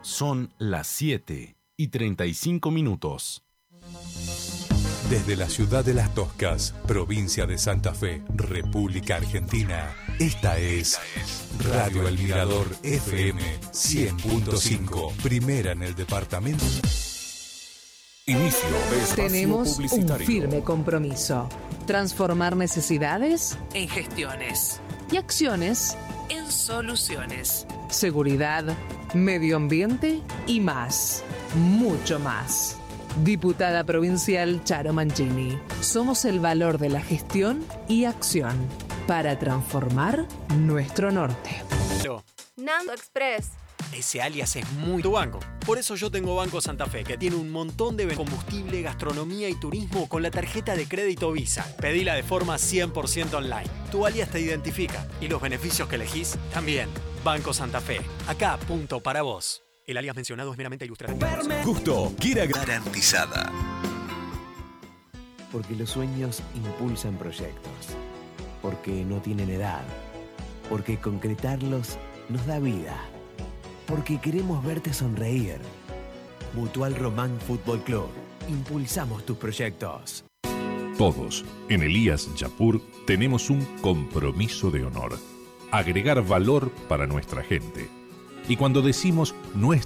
Son las 7:35. Desde la ciudad de Las Toscas, provincia de Santa Fe, República Argentina, esta es Radio El Mirador FM 100.5, primera en el departamento. Inicio de espacio Tenemos publicitario. un firme compromiso: transformar necesidades en gestiones y acciones en soluciones. Seguridad, medio ambiente y más, mucho más. Diputada provincial Charo Mancini. Somos el valor de la gestión y acción para transformar nuestro norte. Nando Express. Ese alias es muy tu banco. Por eso yo tengo Banco Santa Fe, que tiene un montón de combustible, gastronomía y turismo con la tarjeta de crédito Visa. Pedila de forma 100% online. Tu alias te identifica y los beneficios que elegís también. Banco Santa Fe. Acá, punto para vos. El alias mencionado es meramente ilustrativo. Gusto, quiera Garantizada. Porque los sueños impulsan proyectos. Porque no tienen edad. Porque concretarlos nos da vida. Porque queremos verte sonreír. Mutual Román Fútbol Club. Impulsamos tus proyectos. Todos, en Elías Yapur, tenemos un compromiso de honor: agregar valor para nuestra gente. Y cuando decimos nuestra